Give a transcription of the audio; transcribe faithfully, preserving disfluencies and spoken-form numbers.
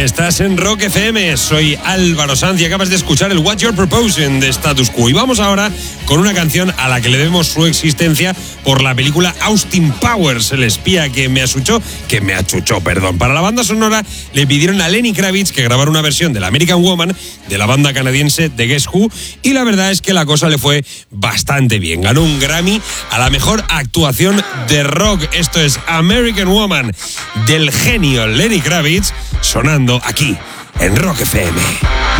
Estás en Rock F M, soy Álvaro Sanz y acabas de escuchar el What You're Proposing de Status Quo. Y vamos ahora con una canción a la que le debemos su existencia por la película Austin Powers, el espía que me achuchó, que me achuchó, perdón. Para la banda sonora le pidieron a Lenny Kravitz que grabara una versión de la American Woman de la banda canadiense The Guess Who, y la verdad es que la cosa le fue bastante bien. Ganó un Grammy a la mejor actuación de rock. Esto es American Woman del genio Lenny Kravitz, sonando aquí en Rock F M.